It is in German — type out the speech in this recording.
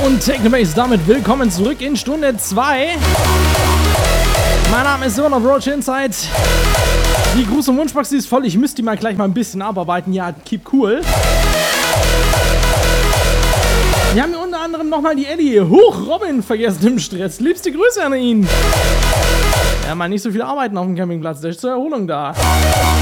und Technobase, damit willkommen zurück in Stunde 2. Mein Name ist immer noch Roach Insight. Die Gruß- und Wunschbox, die ist voll. Ich müsste die mal gleich mal ein bisschen abarbeiten. Ja, keep cool. Wir haben hier unter anderem nochmal die Ellie. Huch, Robin vergessen im Stress. Liebste Grüße an ihn. Ja, mal nicht so viel arbeiten auf dem Campingplatz. Der ist zur Erholung da.